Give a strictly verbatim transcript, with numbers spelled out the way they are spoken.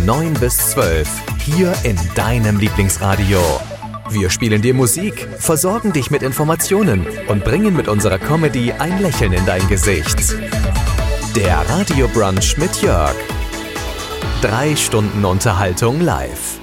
neun bis zwölf, hier in deinem Lieblingsradio. Wir spielen dir Musik, versorgen dich mit Informationen und bringen mit unserer Comedy ein Lächeln in dein Gesicht. Der Radio Brunch mit Jörg. Drei Stunden Unterhaltung live.